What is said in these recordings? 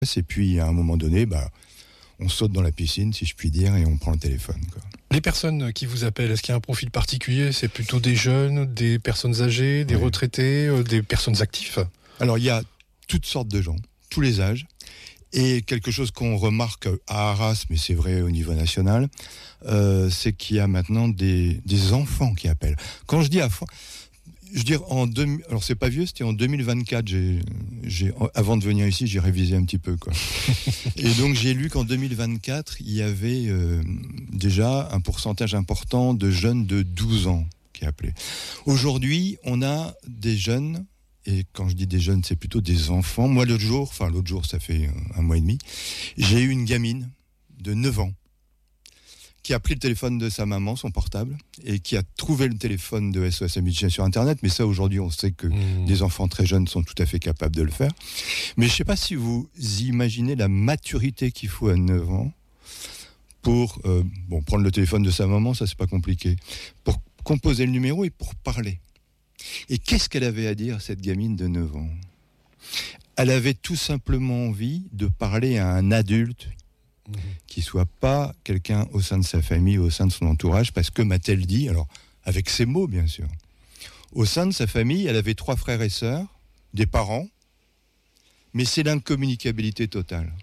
Et puis à un moment donné, on saute dans la piscine, si je puis dire, et on prend le téléphone, quoi. Les personnes qui vous appellent, est-ce qu'il y a un profil particulier ? C'est plutôt des jeunes, des personnes âgées, des retraités, des personnes actives ? Alors il y a toutes sortes de gens, tous les âges. Et quelque chose qu'on remarque à Arras, mais c'est vrai au niveau national, c'est qu'il y a maintenant des enfants qui appellent. Quand je dis enfants, je veux dire alors c'est pas vieux, c'était en 2024. Avant de venir ici, j'ai révisé un petit peu, quoi. Et donc j'ai lu qu'en 2024, il y avait déjà un pourcentage important de jeunes de 12 ans qui appelaient. Aujourd'hui, on a des jeunes. Et quand je dis des jeunes, c'est plutôt des enfants. Moi, l'autre jour, ça fait un mois et demi, j'ai eu une gamine de 9 ans qui a pris le téléphone de sa maman, son portable, et qui a trouvé le téléphone de SOS Amitié sur Internet. Mais ça, aujourd'hui, on sait que des enfants très jeunes sont tout à fait capables de le faire. Mais je ne sais pas si vous imaginez la maturité qu'il faut à 9 ans pour prendre le téléphone de sa maman, ça, c'est pas compliqué, pour composer le numéro et pour parler. Et qu'est-ce qu'elle avait à dire, cette gamine de 9 ans ? Elle avait tout simplement envie de parler à un adulte qui ne soit pas quelqu'un au sein de sa famille, au sein de son entourage, parce que m'a-t-elle dit, alors avec ses mots bien sûr, au sein de sa famille, elle avait 3 frères et sœurs, des parents, mais c'est l'incommunicabilité totale.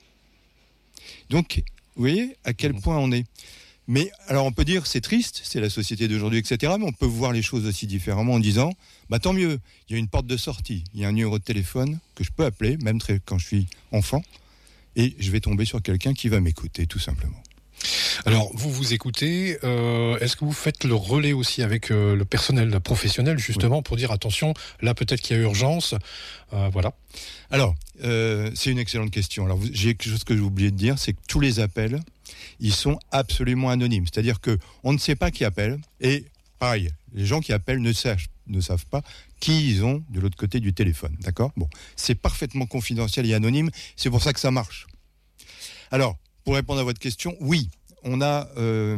Donc, vous voyez à quel point on est. Mais alors on peut dire c'est triste, c'est la société d'aujourd'hui, etc. Mais on peut voir les choses aussi différemment en disant tant mieux, il y a une porte de sortie, il y a un numéro de téléphone que je peux appeler, même quand je suis enfant, et je vais tomber sur quelqu'un qui va m'écouter tout simplement. Alors vous écoutez, est-ce que vous faites le relais aussi avec le personnel professionnel justement pour dire attention, là peut-être qu'il y a urgence, voilà. Alors c'est une excellente question. Alors j'ai quelque chose que j'ai oublié de dire, c'est que tous les appels, ils sont absolument anonymes. C'est-à-dire qu'on ne sait pas qui appelle. Et pareil, les gens qui appellent ne savent pas qui ils ont de l'autre côté du téléphone. D'accord ? Bon, c'est parfaitement confidentiel et anonyme. C'est pour ça que ça marche. Alors, pour répondre à votre question, oui, on a...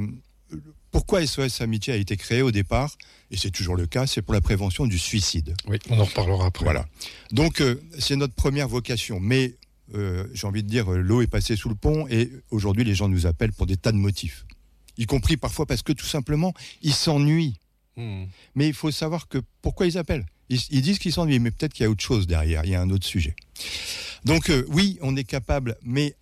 pourquoi SOS Amitié a été créé au départ, et c'est toujours le cas, c'est pour la prévention du suicide. Oui, on en reparlera après. Voilà. Donc, c'est notre première vocation. Mais... j'ai envie de dire, l'eau est passée sous le pont et aujourd'hui les gens nous appellent pour des tas de motifs, y compris parfois parce que tout simplement ils s'ennuient. Mais il faut savoir pourquoi ils appellent. Ils disent qu'ils s'ennuient, mais peut-être qu'il y a autre chose derrière, il y a un autre sujet. Donc oui, on est capable, mais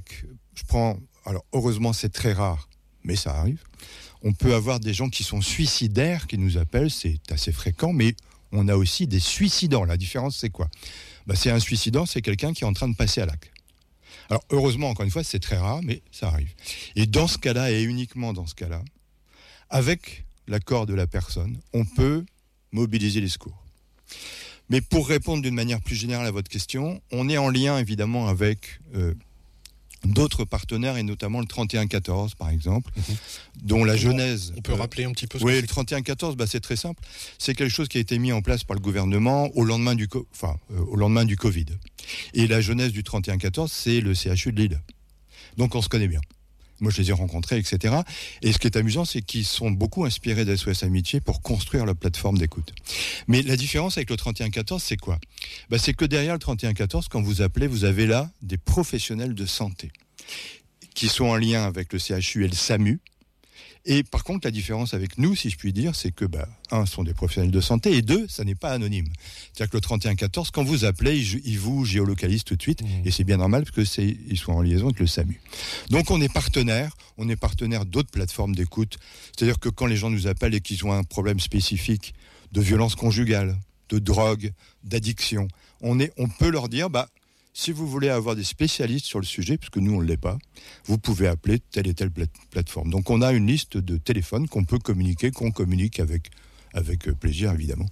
alors heureusement c'est très rare, mais ça arrive, on peut avoir des gens qui sont suicidaires qui nous appellent, c'est assez fréquent, mais on a aussi des suicidants. La différence c'est quoi ? C'est un suicidant, c'est quelqu'un qui est en train de passer à l'acte. Alors heureusement, encore une fois, c'est très rare, mais ça arrive. Et dans ce cas-là, et uniquement dans ce cas-là, avec l'accord de la personne, on peut mobiliser les secours. Mais pour répondre d'une manière plus générale à votre question, on est en lien évidemment avec d'autres partenaires, et notamment le 3114 par exemple, dont la genèse... On peut rappeler un petit peu ce Oui, le 3114, c'est très simple. C'est quelque chose qui a été mis en place par le gouvernement au lendemain du Covid. Et la genèse du 3114, c'est le CHU de Lille. Donc on se connaît bien. Moi, je les ai rencontrés, etc. Et ce qui est amusant, c'est qu'ils sont beaucoup inspirés d'SOS Amitié pour construire la plateforme d'écoute. Mais la différence avec le 3114, c'est quoi ? C'est que derrière le 3114, quand vous appelez, vous avez là des professionnels de santé qui sont en lien avec le CHU et le SAMU. Et par contre, la différence avec nous, si je puis dire, c'est que, un, ce sont des professionnels de santé, et deux, ça n'est pas anonyme. C'est-à-dire que le 3114, quand vous appelez, ils vous géolocalisent tout de suite, et c'est bien normal, parce qu'ils sont en liaison avec le SAMU. Donc on est partenaire d'autres plateformes d'écoute. C'est-à-dire que quand les gens nous appellent et qu'ils ont un problème spécifique de violence conjugale, de drogue, d'addiction, on peut leur dire, si vous voulez avoir des spécialistes sur le sujet, parce que nous on ne l'est pas, vous pouvez appeler telle et telle plateforme. Donc on a une liste de téléphones qu'on communique avec plaisir évidemment.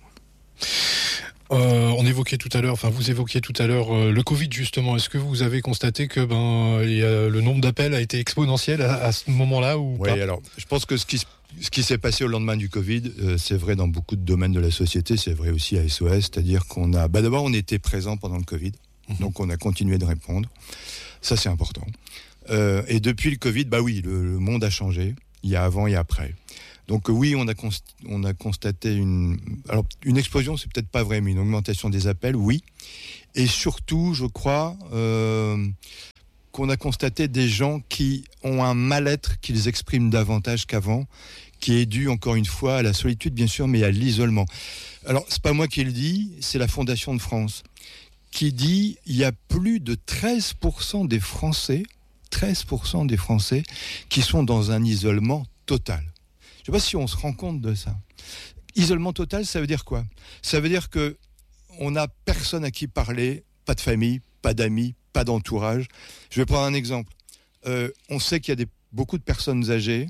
Vous évoquiez tout à l'heure le Covid justement. Est-ce que vous avez constaté que le nombre d'appels a été exponentiel à ce moment-là ou pas ? Oui, alors je pense que ce qui s'est passé au lendemain du Covid, c'est vrai dans beaucoup de domaines de la société, c'est vrai aussi à SOS, c'est-à-dire qu'on a, d'abord on était présent pendant le Covid. Donc on a continué de répondre. Ça c'est important. Et depuis le Covid, le monde a changé. Il y a avant et après. Donc oui, on a constaté une explosion, c'est peut-être pas vrai, mais une augmentation des appels, oui. Et surtout, je crois qu'on a constaté des gens qui ont un mal-être qu'ils expriment davantage qu'avant, qui est dû encore une fois à la solitude, bien sûr, mais à l'isolement. Alors, c'est pas moi qui le dis, c'est la Fondation de France qui dit il y a plus de 13% des Français qui sont dans un isolement total. Je ne sais pas si on se rend compte de ça. Isolement total, ça veut dire quoi ? Ça veut dire que on n'a personne à qui parler, pas de famille, pas d'amis, pas d'entourage. Je vais prendre un exemple. On sait qu'il y a beaucoup de personnes âgées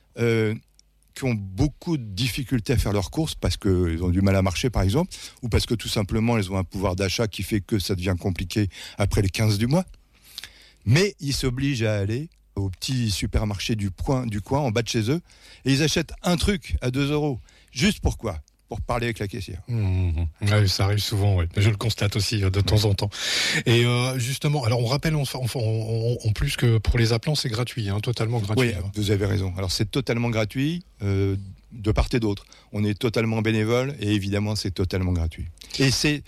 qui ont beaucoup de difficultés à faire leurs courses parce qu'ils ont du mal à marcher, par exemple, ou parce que tout simplement, elles ont un pouvoir d'achat qui fait que ça devient compliqué après les 15 du mois. Mais ils s'obligent à aller au petit supermarché du coin, en bas de chez eux, et ils achètent un truc à 2 €. Juste pourquoi ? Pour parler avec la caissière. Ouais, ça arrive souvent, ouais. Je le constate aussi de temps en temps. Et justement, alors on rappelle en plus que pour les appelants, c'est gratuit, totalement gratuit. Oui, vous avez raison. Alors c'est totalement gratuit de part et d'autre. On est totalement bénévole et évidemment c'est totalement gratuit. Et c'est,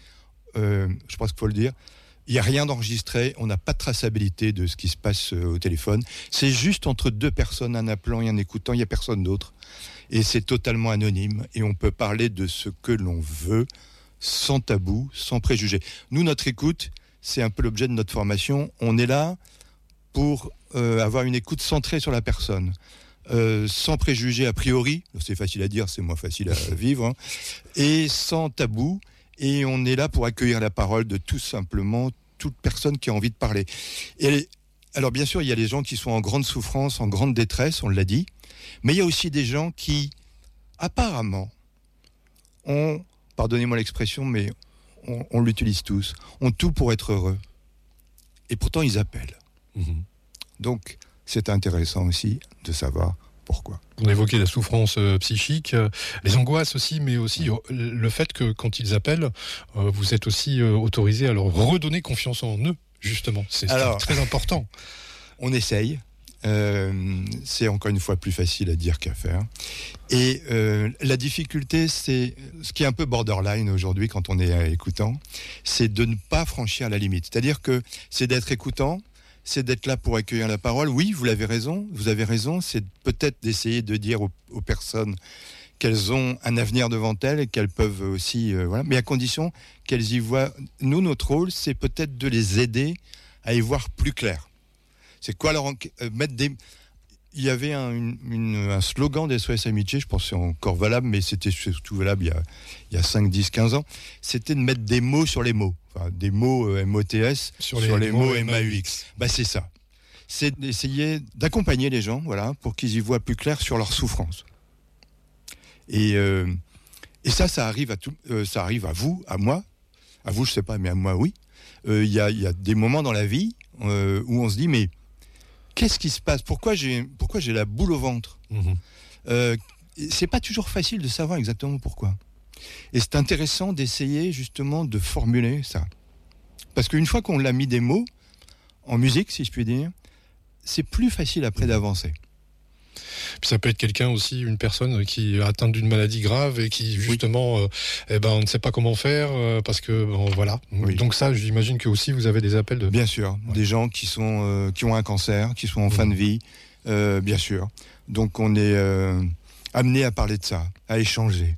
je pense qu'il faut le dire, il n'y a rien d'enregistré, on n'a pas de traçabilité de ce qui se passe au téléphone. C'est juste entre deux personnes, un appelant et un écoutant, il n'y a personne d'autre. Et c'est totalement anonyme et on peut parler de ce que l'on veut sans tabou, sans préjugés. Nous, notre écoute, c'est un peu l'objet de notre formation. On est là pour avoir une écoute centrée sur la personne, sans préjugés a priori. C'est facile à dire, c'est moins facile à vivre. Et sans tabou. Et on est là pour accueillir la parole de tout simplement toute personne qui a envie de parler. Et alors bien sûr, il y a les gens qui sont en grande souffrance, en grande détresse, on l'a dit. Mais il y a aussi des gens qui, apparemment, ont, pardonnez-moi l'expression, mais on l'utilise tous, ont tout pour être heureux. Et pourtant, ils appellent. Donc, c'est intéressant aussi de savoir pourquoi. On évoquait la souffrance psychique, les angoisses aussi, mais aussi le fait que quand ils appellent, vous êtes aussi autorisé à leur redonner confiance en eux, justement. C'est très important. On essaye. C'est encore une fois plus facile à dire qu'à faire. Et la difficulté, c'est ce qui est un peu borderline aujourd'hui quand on est écoutant, c'est de ne pas franchir la limite. C'est-à-dire que c'est d'être écoutant, c'est d'être là pour accueillir la parole. Oui, vous avez raison, c'est peut-être d'essayer de dire aux personnes qu'elles ont un avenir devant elles et qu'elles peuvent aussi... mais à condition qu'elles y voient... Nous, notre rôle, c'est peut-être de les aider à y voir plus clair. C'est quoi leur mettre des... Il y avait un slogan des SOS Amitié, je pense que c'est encore valable, mais c'était surtout valable il y a 5, 10, 15 ans. C'était de mettre des mots sur les mots. Enfin, des mots MOTS sur les mots MAUX. C'est ça. C'est d'essayer d'accompagner les gens, pour qu'ils y voient plus clair sur leur souffrance. Et ça arrive ça arrive à vous, à moi. À vous, je sais pas, mais à moi, oui. Il y a des moments dans la vie où on se dit, mais qu'est-ce qui se passe ? Pourquoi j'ai la boule au ventre ? C'est pas toujours facile de savoir exactement pourquoi. Et c'est intéressant d'essayer justement de formuler ça. Parce qu'une fois qu'on l'a mis des mots, en musique si je puis dire, c'est plus facile après d'avancer. Puis ça peut être quelqu'un aussi, une personne qui est atteinte d'une maladie grave et qui justement, on ne sait pas comment faire parce que voilà. Oui. Donc ça, j'imagine que aussi vous avez des appels de. Bien sûr, des gens qui ont un cancer, qui sont en fin de vie, bien sûr. Donc on est amené à parler de ça, à échanger.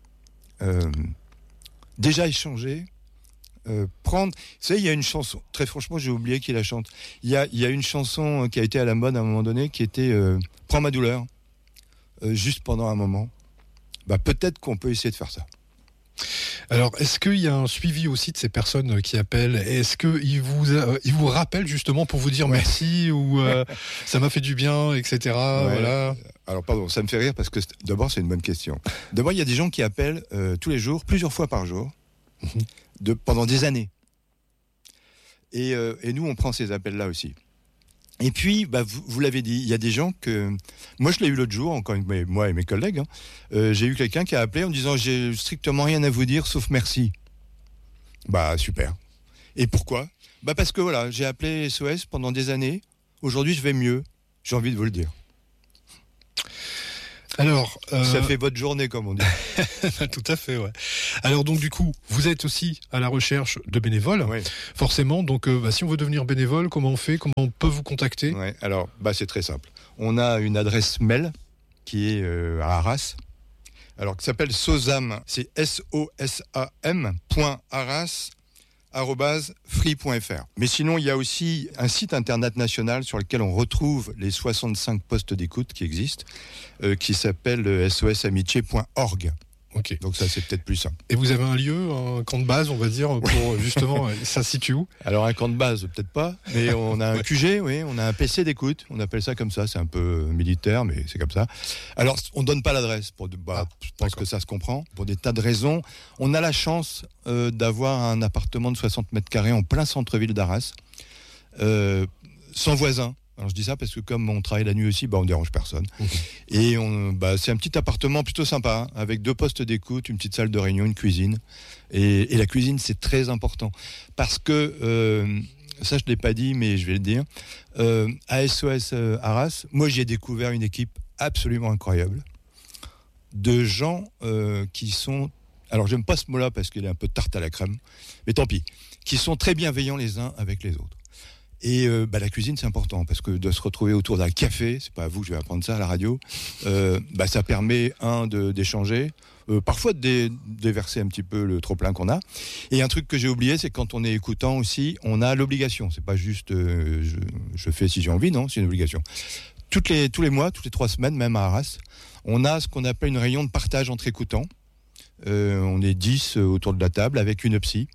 Déjà échanger. Prendre, vous savez, il y a une chanson, très franchement j'ai oublié qui la chante, il y a une chanson qui a été à la mode à un moment donné qui était Prends ma douleur, juste pendant un moment. Peut-être qu'on peut essayer de faire ça. Alors, est-ce qu'il y a un suivi aussi de ces personnes qui appellent ? Est-ce qu'ils vous rappellent justement pour vous dire merci ou ça m'a fait du bien, etc. Voilà. Alors pardon, ça me fait rire parce que d'abord c'est une bonne question. D'abord il y a des gens qui appellent tous les jours, plusieurs fois par jour. Pendant des années. Et nous, on prend ces appels-là aussi. Et puis, vous l'avez dit, il y a des gens que... Moi, je l'ai eu l'autre jour, moi et mes collègues. J'ai eu quelqu'un qui a appelé en me disant « J'ai strictement rien à vous dire, sauf merci. » Super. Et pourquoi ? Parce que voilà, j'ai appelé SOS pendant des années. Aujourd'hui, je vais mieux. J'ai envie de vous le dire. Alors, ça fait votre journée, comme on dit. Tout à fait, ouais. Alors donc du coup, vous êtes aussi à la recherche de bénévoles, Oui. forcément. Donc si on veut devenir bénévole, comment on fait? Comment on peut vous contacter? Ouais, alors, c'est très simple. On a une adresse mail qui est à Arras, alors qui s'appelle SOSAM, c'est SOSAM.arras@free.fr. Mais sinon, il y a aussi un site internet national sur lequel on retrouve les 65 postes d'écoute qui existent, qui s'appelle sosamitié.org. Ok. Donc ça, c'est peut-être plus simple. Et vous avez un lieu, un camp de base, on va dire, pour justement, ça se situe où? Alors un camp de base, peut-être pas, mais on a un QG, oui, on a un PC d'écoute, on appelle ça comme ça, c'est un peu militaire, mais c'est comme ça. Alors on donne pas l'adresse, je pense que ça se comprend, pour des tas de raisons. On a la chance d'avoir un appartement de 60 mètres carrés en plein centre-ville d'Arras, sans voisins. Alors je dis ça parce que comme on travaille la nuit aussi, on dérange personne. Et c'est un petit appartement plutôt sympa, hein, avec 2 postes d'écoute, une petite salle de réunion, une cuisine. Et la cuisine, c'est très important. Parce que, ça je ne l'ai pas dit, mais je vais le dire, à SOS Arras, moi j'ai découvert une équipe absolument incroyable, de gens qui sont, alors j'aime pas ce mot-là parce qu'il est un peu tarte à la crème, mais tant pis, qui sont très bienveillants les uns avec les autres. Et la cuisine, c'est important, parce que de se retrouver autour d'un café, c'est pas à vous que je vais apprendre ça à la radio, ça permet, d'échanger, parfois de déverser un petit peu le trop-plein qu'on a. Et un truc que j'ai oublié, c'est que quand on est écoutant aussi, on a l'obligation. C'est pas juste je fais si j'ai envie, non, c'est une obligation. Tous les mois, toutes les 3 semaines, même à Arras, on a ce qu'on appelle une réunion de partage entre écoutants. On est 10 autour de la table avec une psy.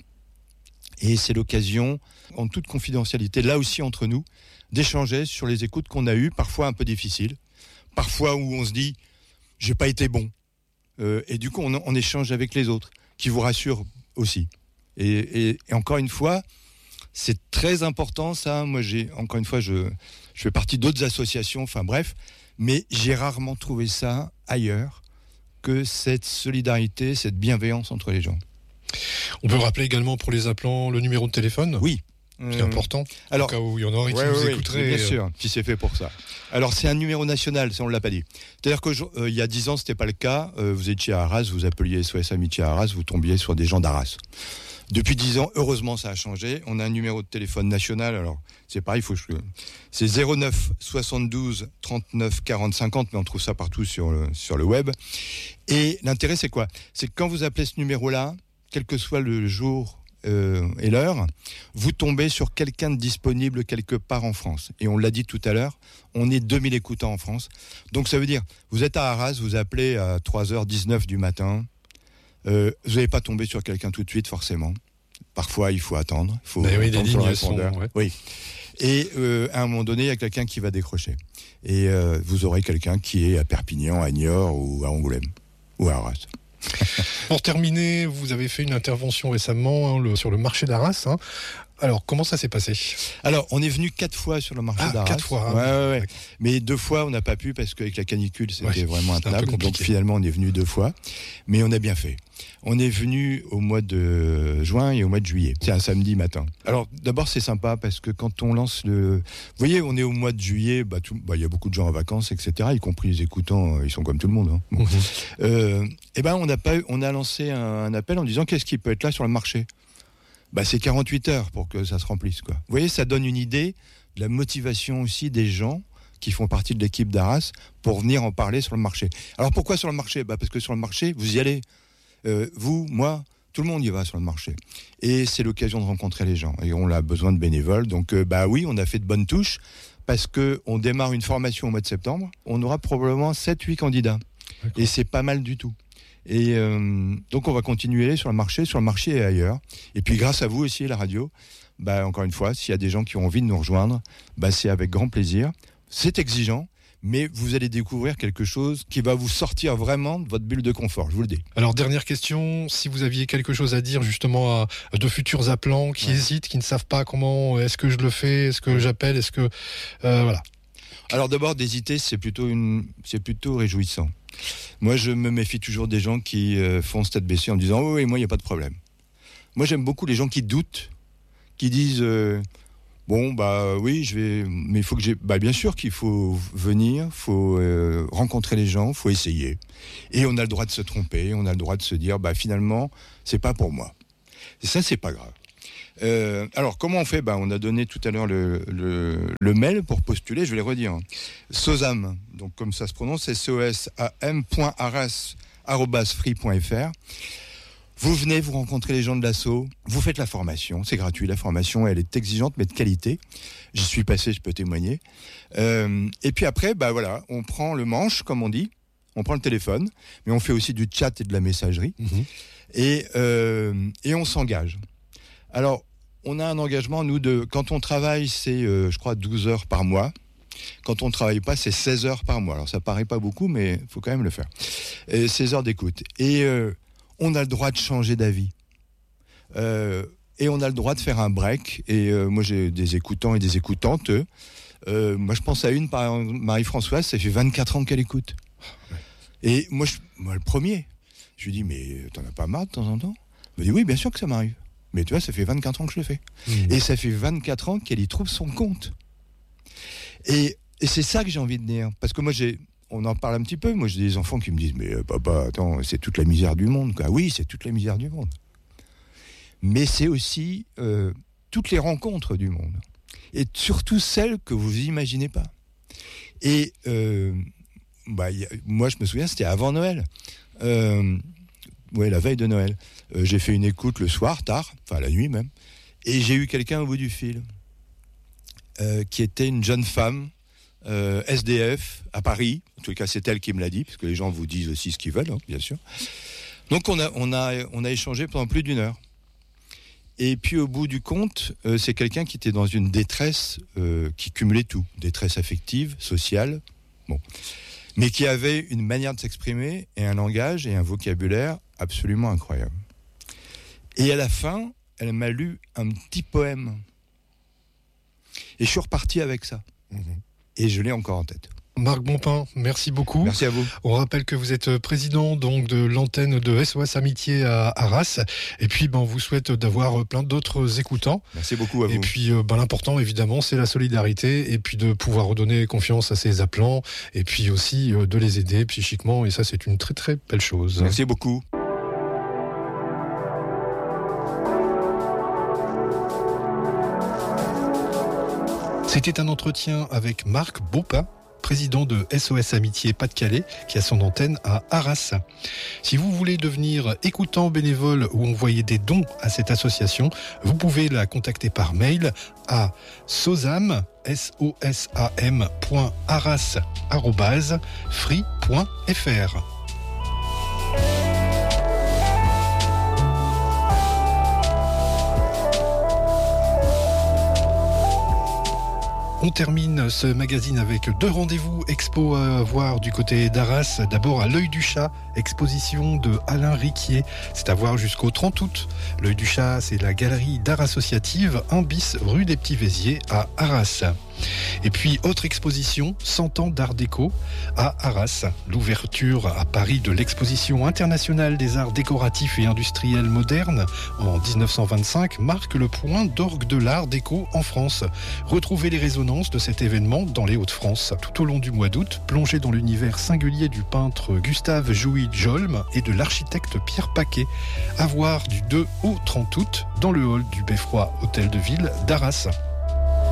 Et c'est l'occasion, en toute confidentialité, là aussi entre nous, d'échanger sur les écoutes qu'on a eues, parfois un peu difficiles, parfois où on se dit « j'ai pas été bon ». Et du coup, on échange avec les autres, qui vous rassurent aussi. Et encore une fois, c'est très important ça. Moi, encore une fois, je fais partie d'autres associations, enfin bref, mais j'ai rarement trouvé ça ailleurs que cette solidarité, cette bienveillance entre les gens. On peut rappeler également pour les appelants le numéro de téléphone? Oui. C'est important. Alors, au cas où il y en aurait qui vous écouteraient. Bien sûr, si c'est fait pour ça. Alors, c'est un numéro national, ça on ne l'a pas dit. C'est-à-dire qu'il y a 10 ans, ce n'était pas le cas. Vous étiez à Arras, vous appeliez SOS Amitié à Arras, vous tombiez sur des gens d'Arras. Depuis 10 ans, heureusement, ça a changé. On a un numéro de téléphone national. Alors, c'est pareil, c'est 09 72 39 40 50, mais on trouve ça partout sur le web. Et l'intérêt, c'est quoi? C'est que quand vous appelez ce numéro-là, quel que soit le jour et l'heure, vous tombez sur quelqu'un de disponible quelque part en France. Et on l'a dit tout à l'heure, on est 2000 écoutants en France. Donc ça veut dire, vous êtes à Arras, vous appelez à 3h19 du matin, vous n'allez pas tomber sur quelqu'un tout de suite forcément. Parfois, il faut attendre. Il faut attendre sur le répondeur. Oui. Et à un moment donné, il y a quelqu'un qui va décrocher. Et vous aurez quelqu'un qui est à Perpignan, à Niort ou à Angoulême ou à Arras. Pour terminer, vous avez fait une intervention récemment sur le marché d'Arras. Alors, comment ça s'est passé? Alors, on est venu 4 fois sur le marché d'Arras. 4 fois. Ouais. Mais 2 fois, on n'a pas pu parce qu'avec la canicule, c'était vraiment intenable. Donc finalement, on est venu 2 fois. Mais on a bien fait. On est venu au mois de juin et au mois de juillet. C'est un samedi matin. Alors, d'abord, c'est sympa parce que quand on lance Vous voyez, on est au mois de juillet, y a beaucoup de gens en vacances, etc., y compris les écoutants, ils sont comme tout le monde. Bon. On a lancé un appel en disant qu'est-ce qui peut être là sur le marché? C'est 48 heures pour que ça se remplisse, quoi. Vous voyez, ça donne une idée de la motivation aussi des gens qui font partie de l'équipe d'Arras pour venir en parler sur le marché. Alors pourquoi sur le marché? Parce que sur le marché, vous y allez. Vous, moi, tout le monde y va sur le marché. Et c'est l'occasion de rencontrer les gens. Et on a besoin de bénévoles. Donc oui, on a fait de bonnes touches parce qu'on démarre une formation au mois de septembre. On aura probablement 7-8 candidats. D'accord. Et c'est pas mal du tout. Et donc on va continuer sur le marché et ailleurs. Et puis grâce à vous aussi, la radio, encore une fois, s'il y a des gens qui ont envie de nous rejoindre, c'est avec grand plaisir. C'est exigeant, mais vous allez découvrir quelque chose qui va vous sortir vraiment de votre bulle de confort, je vous le dis. Alors dernière question, si vous aviez quelque chose à dire justement à de futurs appelants qui hésitent, qui ne savent pas comment, est-ce que je le fais, est-ce que j'appelle, est-ce que... voilà. Alors d'abord, d'hésiter, c'est plutôt réjouissant. Moi, je me méfie toujours des gens qui foncent tête baissée en disant « Oh oui, moi, il n'y a pas de problème ». Moi, j'aime beaucoup les gens qui doutent, qui disent Bon, oui, mais il faut que bien sûr qu'il faut venir, faut rencontrer les gens, faut essayer. Et on a le droit de se tromper, on a le droit de se dire, finalement, c'est pas pour moi. Et ça, c'est pas grave. Alors, comment on fait ? On a donné tout à l'heure le mail pour postuler, je vais le redire. Sosam, donc comme ça se prononce, sosam.arras@free.fr. Vous venez, vous rencontrez les gens de l'asso, vous faites la formation, c'est gratuit, la formation, elle est exigeante, mais de qualité. J'y suis passé, je peux témoigner. Et puis après, on prend le manche, comme on dit, on prend le téléphone, mais on fait aussi du chat et de la messagerie, et on s'engage. Alors, on a un engagement, nous, quand on travaille, c'est, je crois, 12 heures par mois. Quand on ne travaille pas, c'est 16 heures par mois. Alors, ça paraît pas beaucoup, mais il faut quand même le faire. 16 heures d'écoute. Et on a le droit de changer d'avis. Et on a le droit de faire un break. Et moi, j'ai des écoutants et des écoutantes. Moi, je pense à une, par exemple, Marie-Françoise, ça fait 24 ans qu'elle écoute. Et moi, le premier, je lui dis, mais t'en as pas marre de temps en temps ? Elle me dit, oui, bien sûr que ça m'arrive. Mais tu vois, ça fait 24 ans que je le fais. Et ça fait 24 ans qu'elle y trouve son compte. Et c'est ça que j'ai envie de dire. Parce que moi, on en parle un petit peu. Moi, j'ai des enfants qui me disent, mais papa, attends, c'est toute la misère du monde, quoi. Oui, c'est toute la misère du monde. Mais c'est aussi toutes les rencontres du monde. Et surtout celles que vous imaginez pas. Et moi, je me souviens, c'était avant Noël. La veille de Noël. J'ai fait une écoute le soir, tard, enfin la nuit même. Et j'ai eu quelqu'un au bout du fil. Qui était une jeune femme, SDF, à Paris. En tout cas, c'est elle qui me l'a dit, parce que les gens vous disent aussi ce qu'ils veulent, bien sûr. Donc, on a échangé pendant plus d'1 heure. Et puis, au bout du compte, c'est quelqu'un qui était dans une détresse qui cumulait tout. Détresse affective, sociale, mais qui avait une manière de s'exprimer et un langage et un vocabulaire absolument incroyable. Et à la fin, elle m'a lu un petit poème. Et je suis reparti avec ça. Et je l'ai encore en tête. Marc Bompin, merci beaucoup. Merci à vous. On rappelle que vous êtes président donc de l'antenne de SOS Amitié à Arras. Et puis, on vous souhaite d'avoir plein d'autres écoutants. Merci beaucoup à vous. Et puis, l'important, évidemment, c'est la solidarité et puis de pouvoir redonner confiance à ces appelants et puis aussi de les aider psychiquement. Et ça, c'est une très, très belle chose. Merci beaucoup. C'était un entretien avec Marc Bompin, président de SOS Amitié Pas-de-Calais, qui a son antenne à Arras. Si vous voulez devenir écoutant bénévole ou envoyer des dons à cette association, vous pouvez la contacter par mail à sosam, sosam.arras@free.fr. On termine ce magazine avec 2 rendez-vous expo à voir du côté d'Arras. D'abord à l'Œil du Chat, exposition de Alain Riquier. C'est à voir jusqu'au 30 août. L'Œil du Chat, c'est la galerie d'art associative 1 bis rue des Petits Vésiers à Arras. Et puis, autre exposition, 100 ans d'art déco à Arras. L'ouverture à Paris de l'exposition internationale des arts décoratifs et industriels modernes en 1925 marque le point d'orgue de l'art déco en France. Retrouvez les résonances de cet événement dans les Hauts-de-France. Tout au long du mois d'août, plongez dans l'univers singulier du peintre Gustave Jouy-Jolm et de l'architecte Pierre Paquet. À voir du 2 au 30 août dans le hall du Beffroi Hôtel de Ville d'Arras.